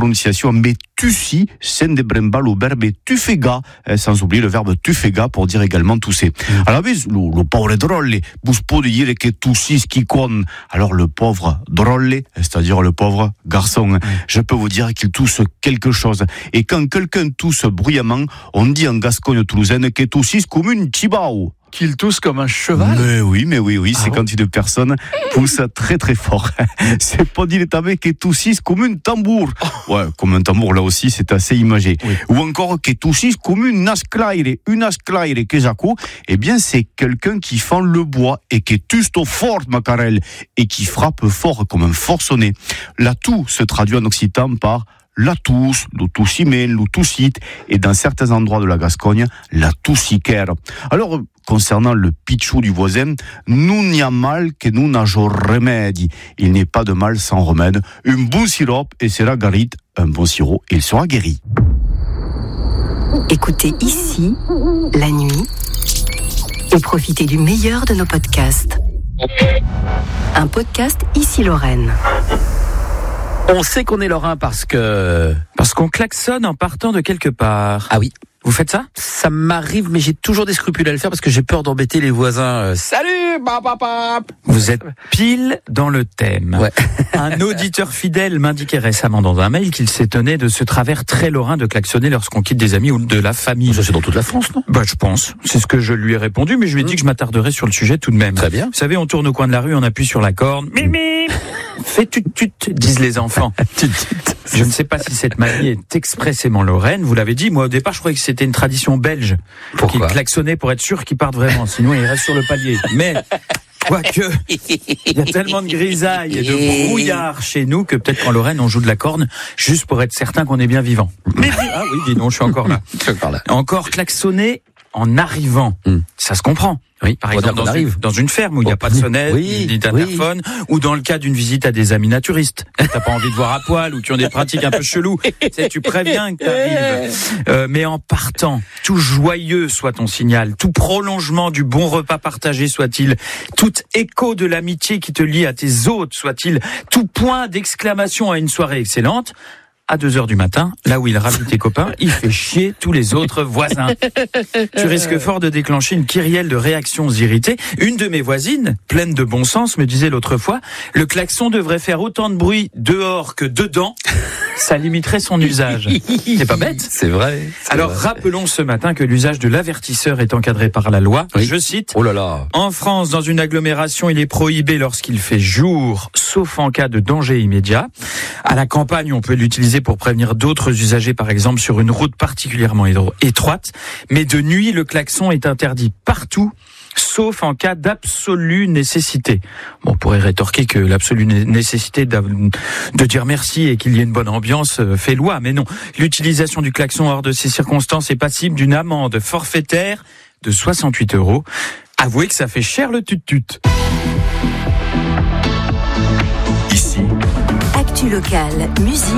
prononciation, mais tu si, sen de brembal au verbe tu fais gars, sans oublier le verbe tu fais gars pour dire également tousser. Alors, le pauvre drôle, bouge pas de dire que tu si ce qui conne. Alors, le pauvre drôle, c'est-à-dire le pauvre garçon, je peux vous dire qu'il tousse quelque chose. Et quand quelqu'un tousse bruyamment, on dit en Gascogne toulousaine que tu si comme une tibao. Qu'il tousse comme un cheval. Mais oui, c'est quand une personne pousse très très fort. C'est pas dire que tu tousses comme un tambour. Ouais, comme un tambour, là aussi, c'est assez imagé. Oui. Ou encore que tu tousses comme une asclaire que j'accou. Eh bien, c'est quelqu'un qui fend le bois et qui tusto fort, macarel, et qui frappe fort comme un forcené. La toux se traduit en occitan par la tousse, le toussimène, le toussite, et dans certains endroits de la Gascogne, la toussicaire. Alors, concernant le pitchou du voisin, nous n'y a mal que nous n'ageons remède. Il n'est pas de mal sans remède. Un bon sirop et sera guéri. Un bon sirop et il sera guéri. Écoutez ici, la nuit, et profitez du meilleur de nos podcasts. Un podcast Ici Lorraine. On sait qu'on est lorrain parce qu'on klaxonne en partant de quelque part. Ah oui. Vous faites ça ? Ça m'arrive, mais j'ai toujours des scrupules à le faire parce que j'ai peur d'embêter les voisins. Salut, papa. Vous êtes pile dans le thème. Ouais. Un auditeur fidèle m'indiquait récemment dans un mail qu'il s'étonnait de ce travers très lorrain de klaxonner lorsqu'on quitte des amis ou de la famille. Ça, c'est dans toute la France, non ? Bah, je pense. C'est ce que je lui ai répondu, mais je lui ai dit que je m'attarderais sur le sujet tout de même. Très bien. Vous savez, on tourne au coin de la rue, on appuie sur la corne. Mimi, fais tut-tut, disent les enfants. Je ne sais pas si cette manie est expressément lorraine. Vous l'avez dit, moi au départ je croyais que c'était une tradition belge. Qu'il klaxonnait pour être sûr qu'ils partent vraiment, sinon ils restent sur le palier. Mais quoique, il y a tellement de grisailles et de brouillard chez nous que peut-être qu'en Lorraine on joue de la corne juste pour être certain qu'on est bien vivant. Mais ah oui, dis donc, je suis encore là. Encore klaxonner en arrivant, ça se comprend. Oui, par exemple, dans une ferme où il n'y a pas de sonnette, ni d'interphone, ou dans le cas d'une visite à des amis naturistes. T'as pas envie de voir à poil, ou qui ont des pratiques un peu cheloues. Tu préviens que t'arrives. Mais en partant, tout joyeux soit ton signal, tout prolongement du bon repas partagé soit-il, tout écho de l'amitié qui te lie à tes hôtes soit-il, tout point d'exclamation à une soirée excellente, à 2h du matin, là où il ravit tes copains, il fait chier tous les autres voisins. Tu risques fort de déclencher une kyrielle de réactions irritées. Une de mes voisines, pleine de bon sens, me disait l'autre fois, le klaxon devrait faire autant de bruit dehors que dedans. Ça limiterait son usage. C'est pas bête ? C'est vrai. Alors, rappelons ce matin que l'usage de l'avertisseur est encadré par la loi. Oui. Je cite. Oh là là. En France, dans une agglomération, il est prohibé lorsqu'il fait jour, sauf en cas de danger immédiat. À la campagne, on peut l'utiliser pour prévenir d'autres usagers, par exemple sur une route particulièrement étroite. Mais de nuit, le klaxon est interdit partout, sauf en cas d'absolue nécessité. Bon, on pourrait rétorquer que l'absolue nécessité de dire merci et qu'il y ait une bonne ambiance fait loi, mais non. L'utilisation du klaxon hors de ces circonstances est passible d'une amende forfaitaire de 68 €. Avouez que ça fait cher le tut-tut. Ici. Actu locale, musique.